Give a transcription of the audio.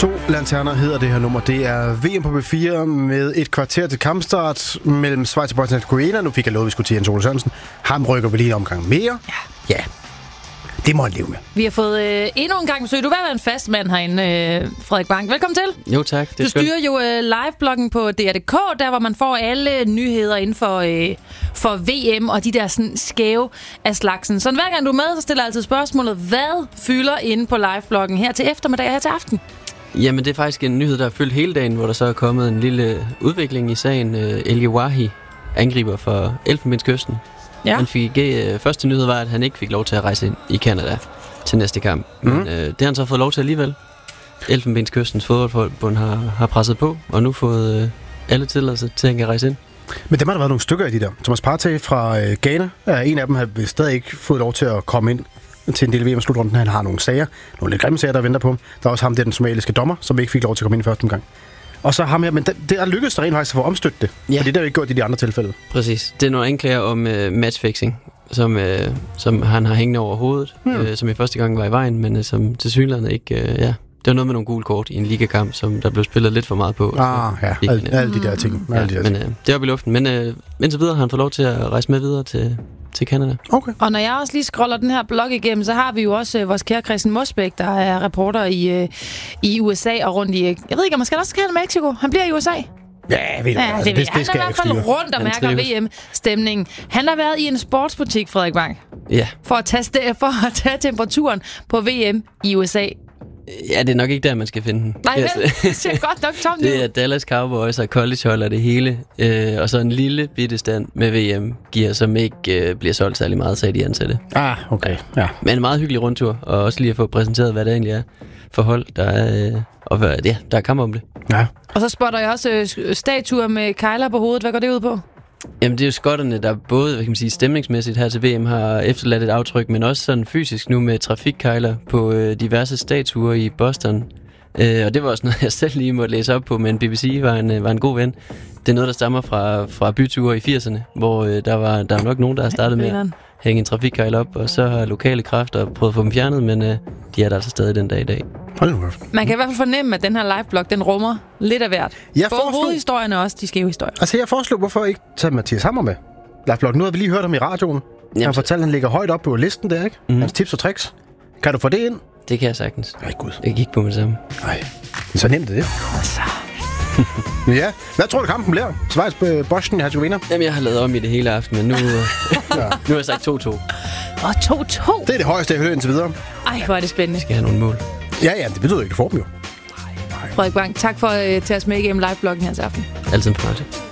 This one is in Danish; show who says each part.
Speaker 1: To lanterner hedder det her nummer. Det er VM på B4 med et kvarter til kampstart mellem Schweiz og Bosnien-Hercegovina. Nu fik jeg lovet, at vi skulle til Jens Ole Sørensen. Ham rykker vi lige en omgang mere. Ja. Det må han leve med.
Speaker 2: Vi har fået endnu en gang besøg. Du vil være en fast mand herinde, Frederik Bang. Velkommen til.
Speaker 3: Jo, tak.
Speaker 2: Du styrer jo live-bloggen på DR.dk, der hvor man får alle nyheder inden for VM og de der sådan skæve af slagsen. Så hver gang du er med, så stiller jeg altid spørgsmålet, hvad fylder inde på live-bloggen her til eftermiddag og her til aften?
Speaker 3: Jamen, det er faktisk en nyhed, der har fyldt hele dagen, hvor der så er kommet en lille udvikling i sagen. El Yawahi, angriber for Elfenbenskysten. Ja. Han fik første nyhed var, at han ikke fik lov til at rejse ind i Canada til næste kamp. Men det har han så fået lov til alligevel. Elfenbenskystens fodboldforbund har presset på, og nu fået alle tilladelser til, at han kan rejse ind.
Speaker 1: Men dem har der været nogle stykker i de der. Thomas Partey fra Ghana er en af dem, har stadig ikke fået lov til at komme ind til en del af VM-slutrunden. Han har nogle sager, nogle lidt grimme sager, der venter på ham. Der er også ham, der den somaliske dommer, som ikke fik lov til at komme ind i første omgang. Og så ham her, men det er lykkedes rent faktisk at få omstødt det. Ja. Fordi det er jo ikke gjort i de andre tilfælde.
Speaker 3: Præcis. Det er nogle anklager om matchfixing, som han har hængende over hovedet, som i første gang var i vejen, men som til synligheden ikke... Det var noget med nogle gule kort i en ligakamp, som der blev spillet lidt for meget på.
Speaker 1: Alle de der ting.
Speaker 3: Men det er oppe i luften. Men indtil videre har han fået lov til at rejse med videre til Canada.
Speaker 1: Okay.
Speaker 2: Og når jeg også lige scroller den her blog igennem, så har vi jo også vores kære Christian Mosbæk, der er reporter i USA og rundt i... Jeg ved ikke, om man skal også kalde Mexico. Han bliver i USA.
Speaker 1: Ja, ved du,
Speaker 2: det skal han er i hvert fald rundt og mærker VM-stemningen. Han har været i en sportsbutik, Frederik Bang.
Speaker 3: Ja.
Speaker 2: For at tage temperaturen på VM i USA.
Speaker 3: Ja, det er nok ikke der, man skal finde den.
Speaker 2: Nej, det ser godt nok tomt ud.
Speaker 3: Det er Dallas Cowboys og collegehold og det hele. Og så en lille bitte stand med VM-gear, som ikke bliver solgt særlig meget, sagde de ansatte.
Speaker 1: Okay. Ja.
Speaker 3: Men en meget hyggelig rundtur, og også lige at få præsenteret, hvad det egentlig er for hold, der er, der er kamp om det.
Speaker 2: Ja. Og så spotter jeg også statuer med kejler på hovedet. Hvad går det ud på?
Speaker 3: Jamen, det er jo skotterne, der både, hvad kan man sige, stemningsmæssigt her til VM har efterladt et aftryk, men også sådan fysisk nu med trafikkejler på diverse statuer i Boston. Og det var også noget, jeg selv lige måtte læse op på, men BBC var en god ven. Det er noget, der stammer fra byture i 80'erne, hvor der var nok nogen, der har startet med at hænge en trafikkejl op, og så har lokale kræfter prøvet at få dem fjernet, men de er der altså stadig den dag i dag.
Speaker 2: Man kan i hvert fald fornemme, at den her liveblog, den rummer lidt af hvert. Både hovedhistorien og også de skæve historier.
Speaker 1: Altså, jeg foreslog, hvorfor ikke tage Mathias Hammer med liveblog. Nu har vi lige hørt ham i radioen. Han fortalte, at han ligger højt op på listen der, ikke? Hans tips og tricks. Kan du få det ind?
Speaker 3: Det kan jeg sagtens.
Speaker 1: Nej, gud.
Speaker 3: Jeg gik på med det samme.
Speaker 1: Nej, så nemt er det. Ja, hvad tror du kampen bliver? Schweiz Bosnien-Hercegovina?
Speaker 3: Jamen, jeg har lavet om i det hele aften, men nu har jeg sagt 2-2.
Speaker 2: Og 2-2?
Speaker 1: Det er det højeste, jeg har hørt indtil videre.
Speaker 2: Ej, hvor er det spændende.
Speaker 3: Skal have nogle mål.
Speaker 1: Ja, det betyder ikke, du får dem jo.
Speaker 2: Frederik Bang, tak for at tage os med igennem live-bloggen her til aften.
Speaker 3: Altid en fornøjelse.